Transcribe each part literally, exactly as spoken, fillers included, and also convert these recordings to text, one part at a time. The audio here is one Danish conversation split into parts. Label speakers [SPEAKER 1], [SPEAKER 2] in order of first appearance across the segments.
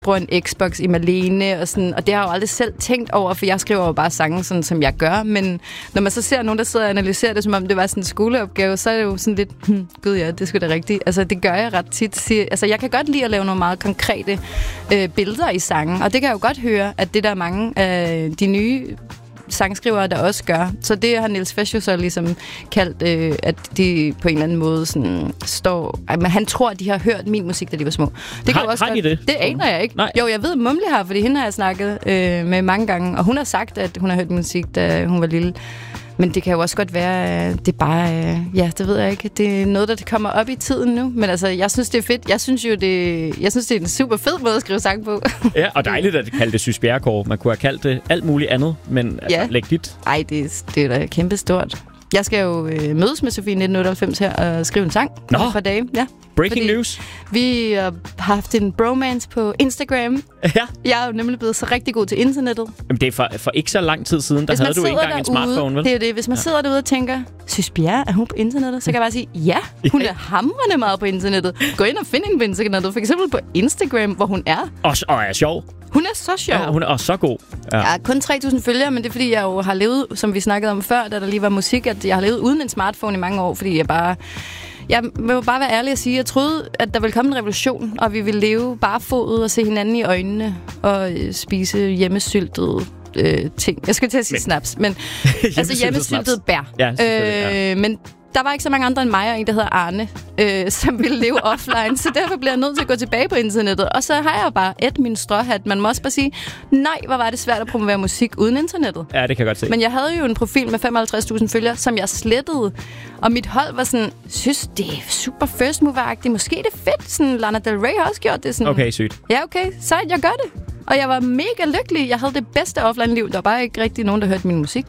[SPEAKER 1] bruger en Xbox i Malene, og, sådan, og det har jeg jo aldrig selv tænkt over, for jeg skriver jo bare sange, sådan, som jeg gør, men når man så ser nogen, der sidder og analyserer det, som om det var sådan en skoleopgave, så er det jo sådan lidt, hm, gud ja, det er sgu da rigtigt. Altså, det gør jeg ret tit. Altså, jeg kan godt lide at lave nogle meget konkrete øh, billeder i sangen, og det kan jeg jo godt høre, at det der er mange af de nye sangskrivere, der også gør. Så det har Niels Fesch jo så ligesom kaldt, øh, at de på en eller anden måde sådan står... Men han tror, at de har hørt min musik, da de var små. Det
[SPEAKER 2] har
[SPEAKER 1] kan også
[SPEAKER 2] har de det?
[SPEAKER 1] Det aner jeg ikke.
[SPEAKER 2] Nej.
[SPEAKER 1] Jo, jeg ved, Mumle har, fordi hende har jeg snakket øh, med mange gange, og hun har sagt, at hun har hørt musik, da hun var lille. Men det kan jo også godt være, det er bare... Ja, det ved jeg ikke. Det er noget, der kommer op i tiden nu. Men altså, jeg synes, det er fedt. Jeg synes jo, det, jeg synes, det er en super fed måde at skrive sang på.
[SPEAKER 2] Ja, og dejligt, at det kaldte det Sys Bjerregaard. Man kunne have kaldt det alt muligt andet, men altså,
[SPEAKER 1] ja.
[SPEAKER 2] Læg dit.
[SPEAKER 1] Ej, det, det er da kæmpestort. Jeg skal jo øh, mødes med Sofie nitten otteoghalvfems her og skrive en sang
[SPEAKER 2] Nå.
[SPEAKER 1] om et par dage. Ja.
[SPEAKER 2] Breaking
[SPEAKER 1] Fordi
[SPEAKER 2] news.
[SPEAKER 1] Vi har haft en bromance på Instagram.
[SPEAKER 2] Ja.
[SPEAKER 1] Jeg er jo nemlig blevet så rigtig god til internettet.
[SPEAKER 2] Jamen, det er for, for ikke så lang tid siden, der havde du ikke engang en smartphone, vel?
[SPEAKER 1] Det er det. Hvis man ja. sidder derude og tænker, Sys Bjerre, er hun på internettet? Så kan jeg bare sige, ja, hun er hamrende meget på internettet. Gå ind og find hende på internettet. For eksempel på Instagram, hvor hun er.
[SPEAKER 2] Og, og er sjov.
[SPEAKER 1] Hun er så sjov.
[SPEAKER 2] Ja, hun er også så god. Ja.
[SPEAKER 1] Jeg har kun tre tusind følgere, men det er fordi, jeg jo har levet, som vi snakkede om før, da der lige var musik, at jeg har levet uden en smartphone i mange år, fordi jeg bare... Jeg vil bare være ærlig og sige, at jeg troede, at der ville komme en revolution, og vi ville leve barfodet og se hinanden i øjnene og øh, spise hjemmesyltede øh, ting. Jeg skulle til at sige men, snaps, men altså hjemmesyltede bær.
[SPEAKER 2] Ja, øh, ja.
[SPEAKER 1] Men der var ikke så mange andre end mig og en, der hedder Arne, øh, som ville leve offline, så derfor bliver jeg nødt til at gå tilbage på internettet. Og så har jeg jo bare et min stråhat. Man må også bare sige, nej, hvor var det svært at promovere musik uden internettet.
[SPEAKER 2] Ja, det kan jeg godt se.
[SPEAKER 1] Men jeg havde jo en profil med femoghalvtreds tusind følgere, som jeg slettede. Og mit hold var sådan, synes, det er super first mover-agtigt. Måske er det fedt. Sådan, Lana Del Rey har også gjort det. Sådan,
[SPEAKER 2] okay, sygt.
[SPEAKER 1] Ja, okay. Så jeg gør det. Og jeg var mega lykkelig. Jeg havde det bedste offline-liv. Der var bare ikke rigtig nogen, der hørte min musik.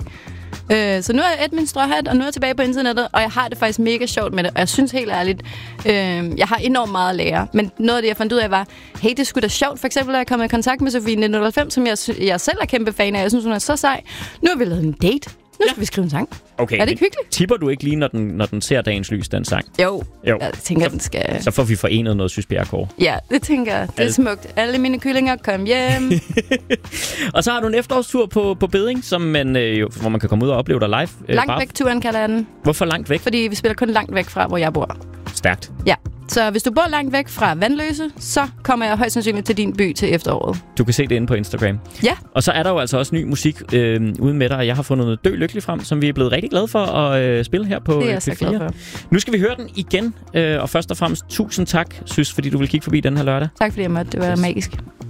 [SPEAKER 1] Øh, så nu er jeg et min stråhat, og nu er jeg tilbage på internettet, og jeg har det faktisk mega sjovt med det. Og jeg synes helt ærligt, øh, jeg har enormt meget at lære. Men noget af det, jeg fandt ud af, var, hey, det er sgu da sjovt. For eksempel, at jeg kom i kontakt med Sofie nitten otteoghalvfems, som jeg, jeg selv er kæmpe fan af. Jeg synes, hun er så sej. Nu har vi lavet en date. Nu skal ja. vi skrive en sang.
[SPEAKER 2] Okay,
[SPEAKER 1] er det ikke hyggeligt?
[SPEAKER 2] Tipper du ikke lige, når den, når den ser dagens lys, den sang?
[SPEAKER 1] Jo,
[SPEAKER 2] jo.
[SPEAKER 1] Jeg tænker,
[SPEAKER 2] så,
[SPEAKER 1] den skal...
[SPEAKER 2] Så får vi forenet noget Sys Bjerregaard.
[SPEAKER 1] Ja, det tænker jeg. Det er Alle... smukt. Alle mine kyllinger, kom hjem.
[SPEAKER 2] Og så har du en efterårstur på, på Bedding, som man, øh, jo, hvor man kan komme ud og opleve dig live. Øh,
[SPEAKER 1] langt væk-turen kalder jeg den.
[SPEAKER 2] Hvorfor langt væk?
[SPEAKER 1] Fordi vi spiller kun langt væk fra, hvor jeg bor.
[SPEAKER 2] Stærkt.
[SPEAKER 1] Ja. Så hvis du bor langt væk fra Vandløse, så kommer jeg højst sandsynligt til din by til efteråret.
[SPEAKER 2] Du kan se det inde på Instagram.
[SPEAKER 1] Ja.
[SPEAKER 2] Og så er der jo altså også ny musik øh, uden med dig, og jeg har fundet noget Dø Lykkelig frem, som vi er blevet rigtig glade for at øh, spille her på P fire.
[SPEAKER 1] Det er jeg så glad for.
[SPEAKER 2] Nu skal vi høre den igen, øh, og først og fremmest tusind tak, Sys, fordi du vil kigge forbi den her lørdag.
[SPEAKER 1] Tak fordi jeg måtte. Det var yes. magisk.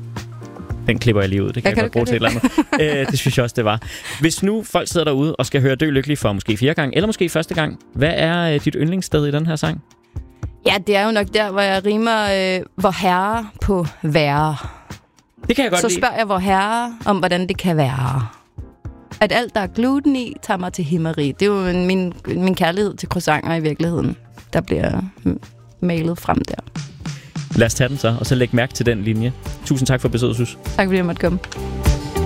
[SPEAKER 2] Den klipper jeg lige ud. Det kan jeg, jeg godt bruge til et eller andet. Æ, det synes jeg også, det var. Hvis nu folk sidder derude og skal høre Dø Lykkelig for måske fire gange, eller måske første gang, hvad er øh, dit yndlingssted i den her sang?
[SPEAKER 1] Ja, det er jo nok der, hvor jeg rimer øh, hvor herre på være.
[SPEAKER 2] Det kan jeg godt
[SPEAKER 1] Så
[SPEAKER 2] lide.
[SPEAKER 1] spørger jeg hvor herre om, hvordan det kan være. At alt, der er gluten i, tager mig til himmeri. Det er jo min, min kærlighed til croissanter i virkeligheden, der bliver malet frem der.
[SPEAKER 2] Lad os tage den så, og så læg mærke til den linje. Tusind tak for besøget, Sys.
[SPEAKER 1] Tak fordi jeg måtte komme.